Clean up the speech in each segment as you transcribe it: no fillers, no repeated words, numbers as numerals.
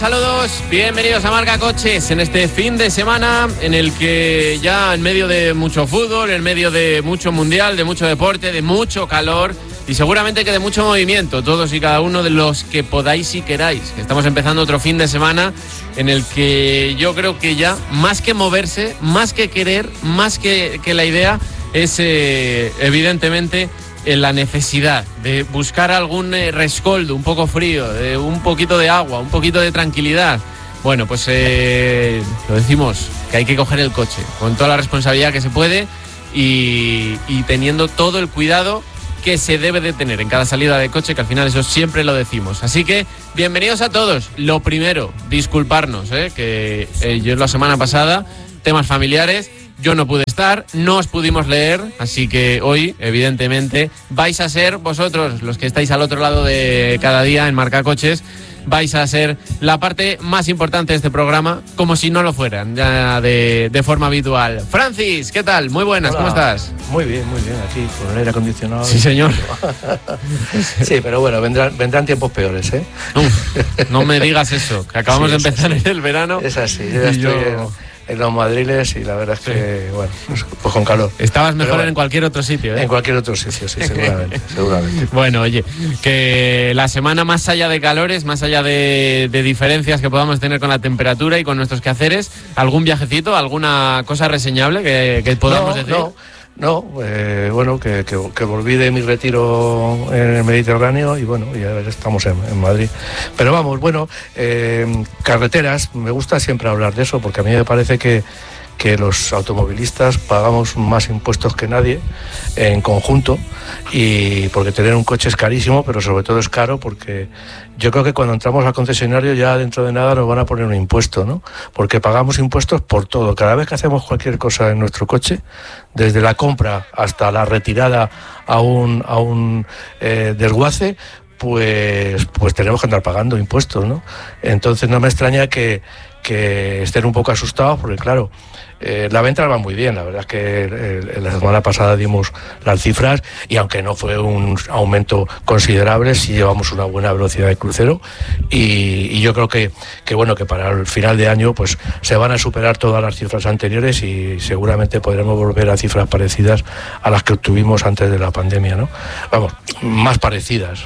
Saludos, bienvenidos a Marca Coches en este fin de semana en el que ya en medio de mucho fútbol, en medio de mucho mundial, de mucho deporte, de mucho calor y seguramente que de mucho movimiento, todos y cada uno de los que podáis y queráis. Estamos empezando otro fin de semana en el que yo creo que ya más que moverse, más que querer, más que la idea es evidentemente la necesidad de buscar algún rescoldo, un poco frío, un poquito de agua, un poquito de tranquilidad. Bueno, pues lo decimos, que hay que coger el coche con toda la responsabilidad que se puede y teniendo todo el cuidado que se debe de tener en cada salida de coche, que al final eso siempre lo decimos. Así que bienvenidos a todos. Lo primero, disculparnos, que yo la semana pasada, temas familiares, yo no pude estar, no os pudimos leer, así que hoy, evidentemente, vais a ser vosotros, los que estáis al otro lado de cada día en Marca Coches, vais a ser la parte más importante de este programa, como si no lo fueran, ya de forma habitual. Francis, ¿qué tal? Muy buenas. Hola. ¿Cómo estás? Muy bien, aquí, con el aire acondicionado. Sí, señor. Sí, pero bueno, vendrán tiempos peores, ¿eh? Uf, no me digas eso, que acabamos de empezar en el verano. Es así, yo ya estoy en los madriles y la verdad es que, bueno, pues con calor. Estabas mejor en cualquier otro sitio, ¿eh? En cualquier otro sitio, sí, seguramente. Bueno, oye, que la semana, más allá de calores, más allá de diferencias que podamos tener con la temperatura y con nuestros quehaceres, ¿algún viajecito, alguna cosa reseñable que podamos decir? No, bueno, que volví de mi retiro en el Mediterráneo y bueno, ya estamos en Madrid. Pero vamos, bueno, carreteras, me gusta siempre hablar de eso porque a mí me parece que los automovilistas pagamos más impuestos que nadie en conjunto y porque tener un coche es carísimo, pero sobre todo es caro porque yo creo que cuando entramos al concesionario ya dentro de nada nos van a poner un impuesto, ¿no? Porque pagamos impuestos por todo. Cada vez que hacemos cualquier cosa en nuestro coche, desde la compra hasta la retirada a un desguace, pues tenemos que andar pagando impuestos, ¿no? Entonces no me extraña que estén un poco asustados porque claro, la venta va muy bien, la verdad es que la semana pasada dimos las cifras y aunque no fue un aumento considerable, sí llevamos una buena velocidad de crucero y yo creo que bueno, que para el final de año pues se van a superar todas las cifras anteriores y seguramente podremos volver a cifras parecidas a las que obtuvimos antes de la pandemia, ¿no? Vamos, más parecidas.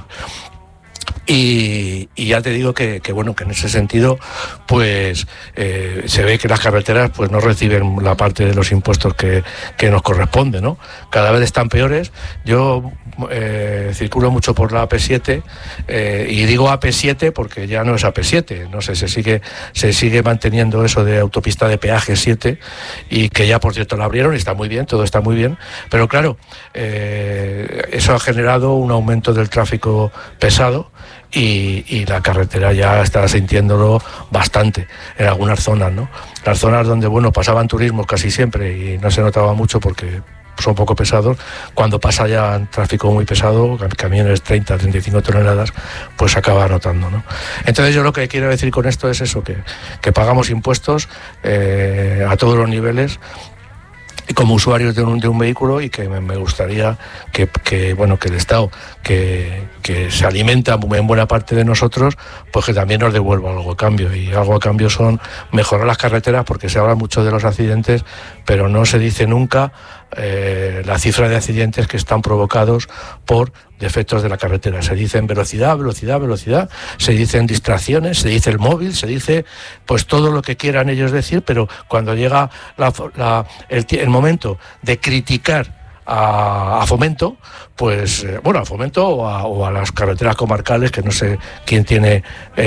Y ya te digo que bueno, que en ese sentido pues se ve que las carreteras pues no reciben la parte de los impuestos que nos corresponde, ¿no? Cada vez están peores. Yo circulo mucho por la AP7 y digo AP7 porque ya no es AP7, no sé, se sigue manteniendo eso de autopista de peaje 7 y que ya por cierto la abrieron y está muy bien, todo está muy bien, pero claro, eso ha generado un aumento del tráfico pesado y la carretera ya está sintiéndolo bastante en algunas zonas, ¿no? Las zonas donde, bueno, pasaban turismos casi siempre y no se notaba mucho porque son poco pesados, cuando pasa ya tráfico muy pesado, camiones 30, 35 toneladas, pues se acaba notando, ¿no? Entonces yo lo que quiero decir con esto es eso, que pagamos impuestos a todos los niveles como usuarios de un vehículo y que me gustaría que el Estado que se alimenta en buena parte de nosotros, pues que también nos devuelva algo a cambio, y algo a cambio son mejorar las carreteras, porque se habla mucho de los accidentes, pero no se dice nunca la cifra de accidentes que están provocados por defectos de la carretera. Se dicen velocidad, se dicen distracciones, se dice el móvil, se dice pues todo lo que quieran ellos decir, pero cuando llega el momento de criticar a Fomento, pues bueno, a Fomento o a las carreteras comarcales, que no sé quién tiene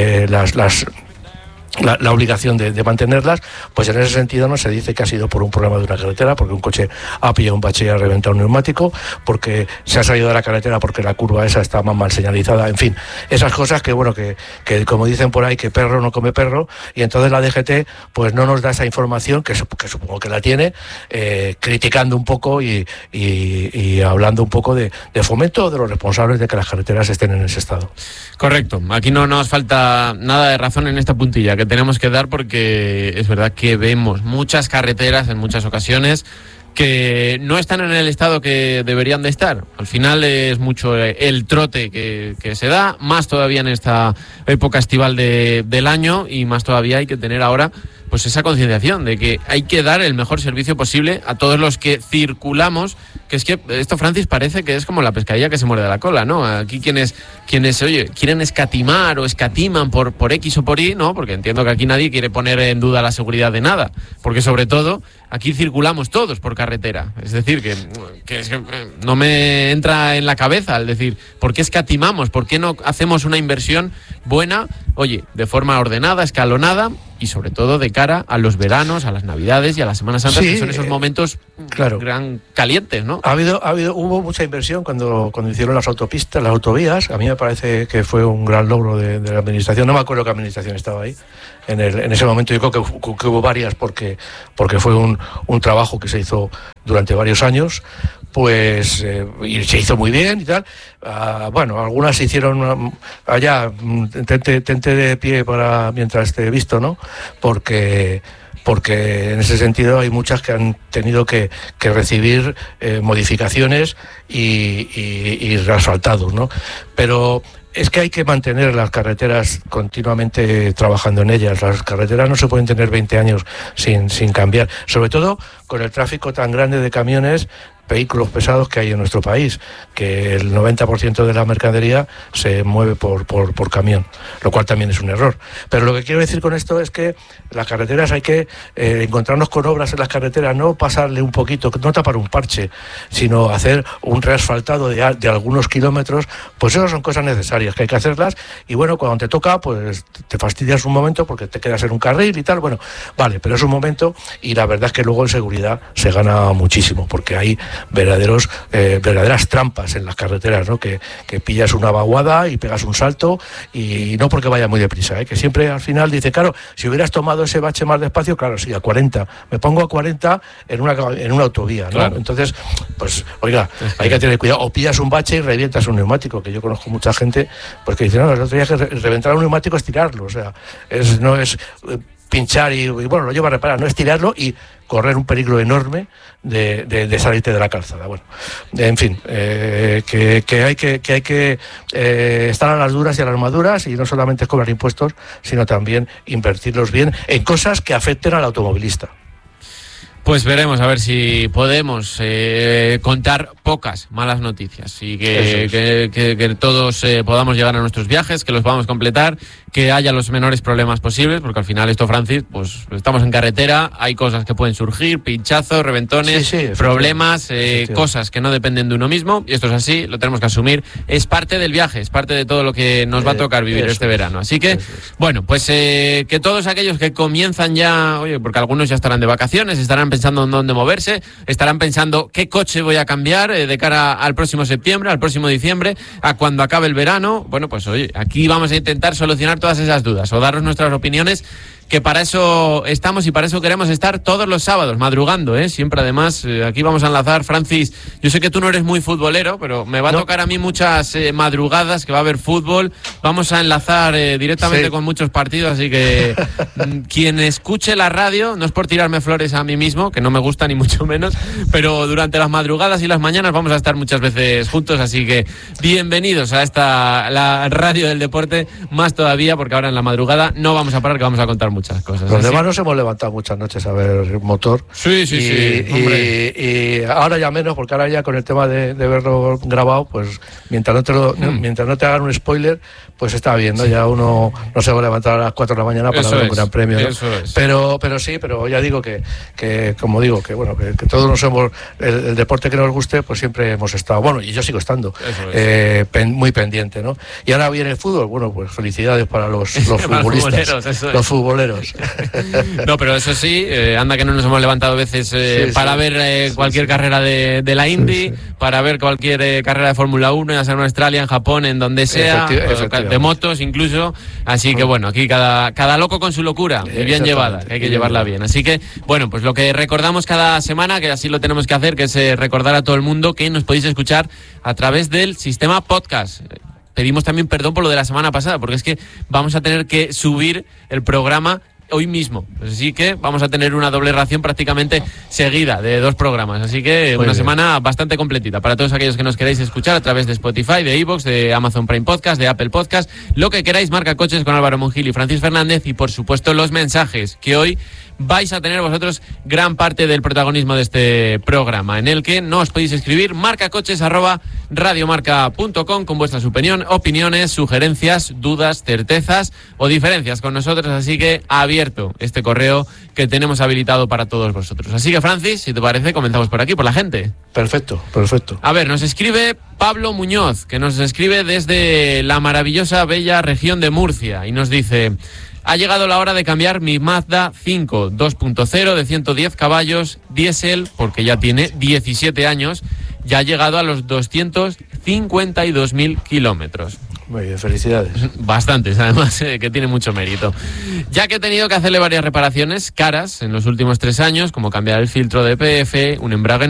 la obligación de mantenerlas, pues en ese sentido no se dice que ha sido por un problema de una carretera, porque un coche ha pillado un bache y ha reventado un neumático, porque se ha salido de la carretera porque la curva esa está más mal señalizada, en fin, esas cosas que bueno, que como dicen por ahí, que perro no come perro, y entonces la DGT pues no nos da esa información, que supongo que la tiene, criticando un poco y hablando un poco de Fomento, de los responsables de que las carreteras estén en ese estado. Correcto, aquí no nos falta nada de razón en esta puntilla que tenemos que dar, porque es verdad que vemos muchas carreteras en muchas ocasiones que no están en el estado que deberían de estar. Al final es mucho el trote que se da, más todavía en esta época estival del año, y más todavía hay que tener ahora pues esa concienciación de que hay que dar el mejor servicio posible a todos los que circulamos, que es que esto, Francis, parece que es como la pescadilla que se muerde la cola, ¿no? Aquí quienes oye, quieren escatimar o escatiman por X o por Y, ¿no? Porque entiendo que aquí nadie quiere poner en duda la seguridad de nada, porque sobre todo aquí circulamos todos por carretera. Es decir, que no me entra en la cabeza al decir, ¿por qué escatimamos? ¿Por qué no hacemos una inversión buena, oye, de forma ordenada, escalonada, y sobre todo de cara a los veranos, a las Navidades y a las Semanas Santas, que son esos momentos gran calientes, ¿no? Hubo mucha inversión cuando hicieron las autopistas, las autovías. A mí me parece que fue un gran logro de la administración. No me acuerdo qué administración estaba ahí en ese momento. Yo creo que hubo varias, porque fue un trabajo que se hizo durante varios años, pues y se hizo muy bien y tal. Bueno, algunas se hicieron allá, tente de pie para mientras esté visto, ¿no? Porque en ese sentido hay muchas que han tenido que recibir modificaciones y reasfaltados, ¿no? Pero es que hay que mantener las carreteras continuamente trabajando en ellas. Las carreteras no se pueden tener 20 años sin cambiar, sobre todo con el tráfico tan grande de camiones, vehículos pesados que hay en nuestro país, que el 90% de la mercadería se mueve por camión, lo cual también es un error. Pero lo que quiero decir con esto es que las carreteras hay que encontrarnos con obras en las carreteras, no pasarle un poquito, no tapar un parche, sino hacer un reasfaltado de algunos kilómetros. Pues eso son cosas necesarias, que hay que hacerlas, y bueno, cuando te toca, pues te fastidias un momento porque te quedas en un carril y tal, bueno, vale, pero es un momento, y la verdad es que luego en seguridad se gana muchísimo, porque hay verdaderas trampas en las carreteras, ¿no? Que pillas una vaguada y pegas un salto, y no porque vaya muy deprisa, que siempre al final dice, claro, si hubieras tomado ese bache más despacio, claro, sí, a 40, me pongo a 40 en una autovía, ¿no? Claro. Entonces, pues, oiga, hay que tener cuidado, o pillas un bache y revientas un neumático, que yo conozco mucha gente pues que dice, no, el otro día que reventar un neumático es tirarlo, o sea, no es pinchar y bueno, lo lleva a reparar, no es tirarlo y correr un peligro enorme de salirte de la calzada. Bueno, en fin, que hay que estar a las duras y a las maduras, y no solamente es cobrar impuestos, sino también invertirlos bien en cosas que afecten al automovilista. Pues veremos a ver si podemos contar pocas malas noticias y que todos podamos llegar a nuestros viajes, que los podamos completar, que haya los menores problemas posibles, porque al final esto, Francis, pues estamos en carretera, hay cosas que pueden surgir, pinchazos, reventones, problemas, cosas que no dependen de uno mismo, y esto es así, lo tenemos que asumir, es parte del viaje, es parte de todo lo que nos va a tocar vivir este verano. Así que, bueno, pues que todos aquellos que comienzan ya, oye, porque algunos ya estarán de vacaciones, estarán pensando en dónde moverse, estarán pensando qué coche voy a cambiar de cara al próximo septiembre, al próximo diciembre, a cuando acabe el verano. Bueno, pues oye, aquí vamos a intentar solucionar todas esas dudas o daros nuestras opiniones, que para eso estamos y para eso queremos estar todos los sábados, madrugando, siempre. Además, aquí vamos a enlazar, Francis, yo sé que tú no eres muy futbolero, pero me va a tocar a mí muchas madrugadas, que va a haber fútbol, vamos a enlazar directamente con muchos partidos, así que quien escuche la radio, no es por tirarme flores a mí mismo, que no me gusta ni mucho menos, pero durante las madrugadas y las mañanas vamos a estar muchas veces juntos, así que bienvenidos a la radio del deporte, más todavía, porque ahora en la madrugada no vamos a parar, que vamos a contar muchas cosas. Los demás nos hemos levantado muchas noches a ver motor. Sí, hombre. Y ahora ya menos, porque ahora ya con el tema de verlo grabado, pues mientras no te hagan un spoiler, pues está bien, ¿no? Ya uno no se va a levantar a las 4 de la mañana para ver un gran premio, ¿no? Pero ya digo que como digo, que bueno, que todos nos hemos, el deporte que nos guste, pues siempre hemos estado, bueno, y yo sigo estando muy pendiente, ¿no? Y ahora viene el fútbol, bueno, pues felicidades para los futbolistas, los futboleros. No, pero eso sí, anda que no nos hemos levantado a veces para ver cualquier carrera de la Indy, para ver cualquier carrera de Fórmula 1, ya sea en Australia, en Japón, en donde sea, de motos incluso. Así que bueno, aquí cada loco con su locura, y bien llevada, que hay que llevarla bien. Así que bueno, pues lo que recordamos cada semana, que así lo tenemos que hacer, que es recordar a todo el mundo que nos podéis escuchar a través del sistema podcast. Pedimos también perdón por lo de la semana pasada, porque es que vamos a tener que subir el programa hoy mismo. Así que vamos a tener una doble ración prácticamente seguida de 2 programas. Así que una semana bastante completita para todos aquellos que nos queráis escuchar a través de Spotify, de iVoox, de Amazon Prime Podcast, de Apple Podcast, lo que queráis. Marca Coches con Álvaro Mongil y Francis Fernández, y por supuesto los mensajes, que hoy vais a tener vosotros gran parte del protagonismo de este programa, en el que nos podéis escribir marcacoches@radiomarca.com con vuestras opiniones, sugerencias, dudas, certezas o diferencias con nosotros. Así que abierto este correo que tenemos habilitado para todos vosotros. Así que, Francis, si te parece, comenzamos por aquí, por la gente. Perfecto. A ver, nos escribe Pablo Muñoz, que nos escribe desde la maravillosa, bella región de Murcia, y nos dice: ha llegado la hora de cambiar mi Mazda 5 2.0 de 110 caballos, diésel, porque ya tiene 17 años, ya ha llegado a los 252.000 kilómetros. Muy bien, felicidades. Bastantes, además, que tiene mucho mérito. Ya que he tenido que hacerle varias reparaciones caras en los últimos 3 años, como cambiar el filtro de EPF, un embrague